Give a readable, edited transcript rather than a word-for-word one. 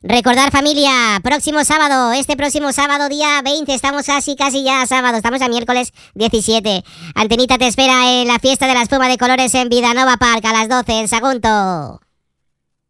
Recordar, familia, este próximo sábado, día 20, estamos casi ya sábado, estamos a miércoles 17. Antenita te espera en la fiesta de la espuma de colores en Vidanova Park a las 12 en Sagunto.